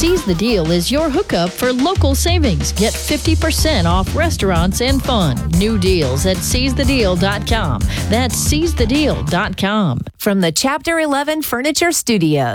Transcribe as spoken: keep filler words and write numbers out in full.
Seize the Deal is your hookup for local savings. Get fifty percent off restaurants and fun. New deals at seize the deal dot com. That's seize the deal dot com. From the Chapter eleven Furniture Studio.